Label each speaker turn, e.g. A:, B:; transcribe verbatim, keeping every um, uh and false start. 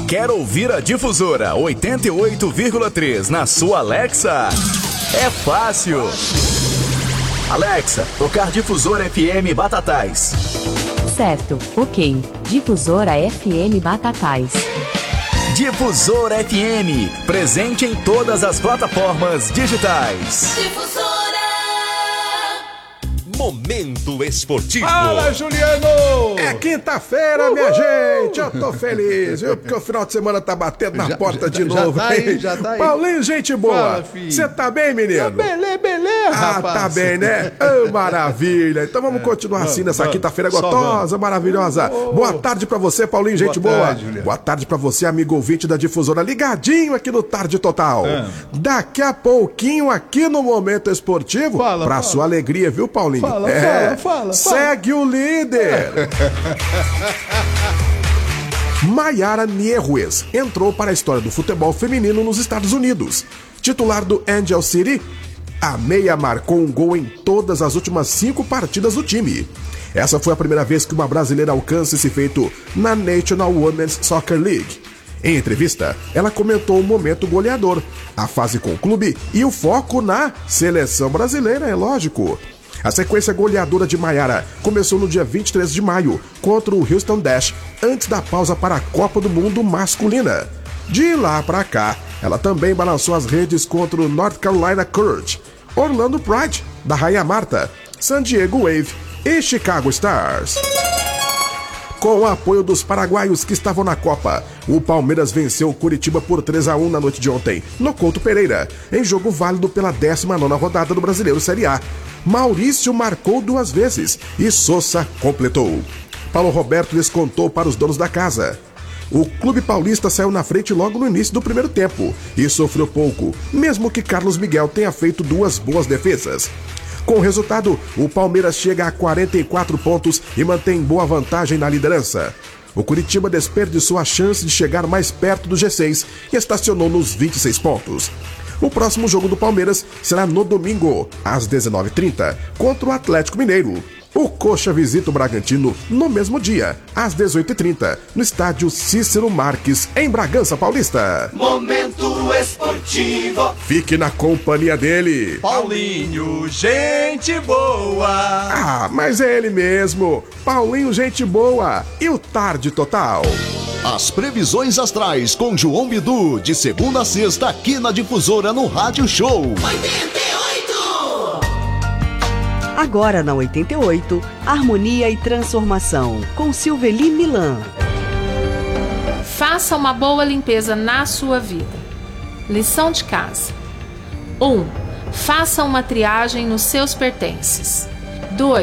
A: Quer ouvir a Difusora oitenta e oito vírgula três na sua Alexa? É fácil. Alexa, tocar Difusora F M Batatais.
B: Certo, ok. Difusora F M Batatais.
A: Difusora F M, presente em todas as plataformas digitais.
C: Difusora.
D: Momento esportivo.
E: Fala, Juliano! É quinta-feira, minha gente. Eu tô feliz, viu? Porque o final de semana tá batendo na
F: Já-
E: porta
F: já-
E: de
F: já
E: novo.
F: tá aí,
E: hein?
F: já tá aí.
E: Paulinho, gente boa.
F: Fala, filho.
E: Você tá bem, menino?
F: Beleza, beleza,
E: Ah,
F: rapaz.
E: tá bem, né? Oh, maravilha. Então vamos continuar assim nessa
F: vamos.
E: quinta-feira
F: Só
E: gostosa, maravilhosa. Boa tarde pra você, Paulinho, gente
F: Boa
E: boa.
F: tarde, Juliano.
E: Boa tarde pra você, amigo ouvinte da Difusora, ligadinho aqui no Tarde Total.
F: É.
E: Daqui a pouquinho aqui no Momento Esportivo,
F: Fala,
E: pra
F: fala.
E: sua alegria, viu, Paulinho?
F: Fala,
E: É.
F: fala, fala, fala.
E: Segue o líder. Mayara Nierhues entrou para a história do futebol feminino nos Estados Unidos. Titular do Angel City, a meia marcou um gol em todas as últimas cinco partidas do time. Essa foi a primeira vez que uma brasileira alcança esse feito na National Women's Soccer League. Em entrevista, ela comentou o momento goleador, a fase com o clube e o foco na seleção brasileira, é lógico. A sequência goleadora de Mayara começou no dia vinte e três de maio contra o Houston Dash, antes da pausa para a Copa do Mundo masculina. De lá pra cá, ela também balançou as redes contra o North Carolina Courage, Orlando Pride, da Rainha Marta, San Diego Wave e Chicago Stars. Com o apoio dos paraguaios que estavam na Copa, o Palmeiras venceu o Curitiba por três a um na noite de ontem, no Couto Pereira, em jogo válido pela décima nona rodada do Brasileiro Série A. Maurício marcou duas vezes e Sosa completou. Paulo Roberto descontou para os donos da casa. O clube paulista saiu na frente logo no início do primeiro tempo e sofreu pouco, mesmo que Carlos Miguel tenha feito duas boas defesas. Com o resultado, o Palmeiras chega a quarenta e quatro pontos e mantém boa vantagem na liderança. O Curitiba desperdiçou a chance de chegar mais perto do G seis e estacionou nos vinte e seis pontos. O próximo jogo do Palmeiras será no domingo, às dezenove e trinta, contra o Atlético Mineiro. O Coxa visita o Bragantino no mesmo dia, às dezoito e trinta, no estádio Cícero Marques, em Bragança Paulista.
C: Momento esportivo.
E: Fique na companhia dele.
F: Paulinho, gente boa.
E: Ah, mas é ele mesmo, Paulinho Gente Boa e o Tarde Total.
D: As previsões astrais com João Bidu, de segunda a sexta, aqui na Difusora, no Rádio Show.
C: oitenta e oito.
B: Agora na oitenta e oito, Harmonia e Transformação, com Silveli Milan.
G: Faça uma boa limpeza na sua vida. Lição de casa. um. Faça uma triagem nos seus pertences. dois.